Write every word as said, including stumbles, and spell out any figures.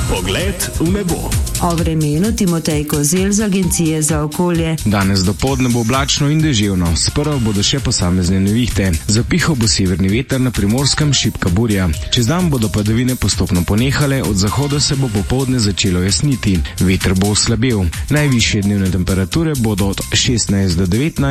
Pogled v nebo. O vremenu Timotej Kozel z Agencije za okolje. Danes dopoldne bo oblačno in deževno. Sprva bodo še posamezne nevihte. Zapihal bo severni veter, na Primorskem šibka burja. Čez dan bodo padavine postopno ponehale, od zahoda se bo popoldne začelo jasniti. Veter bo oslabel. Najvišje dnevne temperature bodo od šestnajst do devetnajst.